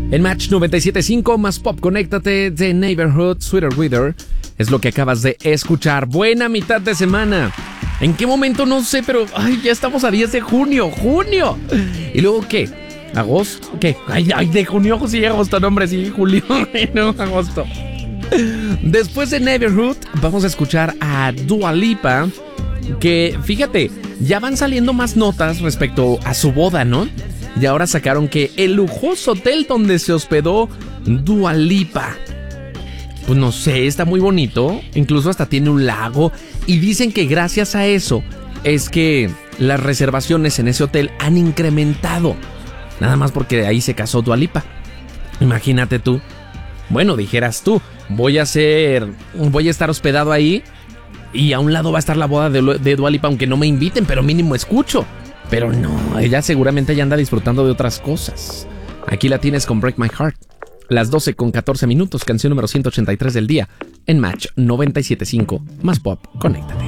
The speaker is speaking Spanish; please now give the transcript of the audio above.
En Match 97.5 más pop, conéctate de Neighborhood, Sweeter Reader. Es lo que acabas de escuchar. Buena mitad de semana. ¿En qué momento? No sé, pero ya estamos a 10 de junio. ¡Junio! ¿Y luego qué? ¿Agosto? ¿Qué? Ay, de junio, sí, agosto, no, hombre, sí, julio. No, agosto. Después de Neighborhood, vamos a escuchar a Dua Lipa. Que, fíjate, ya van saliendo más notas respecto a su boda, ¿no? Y ahora sacaron que el lujoso hotel donde se hospedó Dua Lipa, pues no sé, está muy bonito. Incluso hasta tiene un lago. Y dicen que gracias a eso es que las reservaciones en ese hotel han incrementado. Nada más porque de ahí se casó Dua Lipa. Imagínate tú. Bueno, dijeras tú, voy a estar hospedado ahí y a un lado va a estar la boda de Dua Lipa, aunque no me inviten, pero mínimo escucho. Pero no, ella seguramente ya anda disfrutando de otras cosas. Aquí la tienes con Break My Heart. Las 12:14 minutos, canción número 183 del día, en Match 97.5, más pop, conéctate.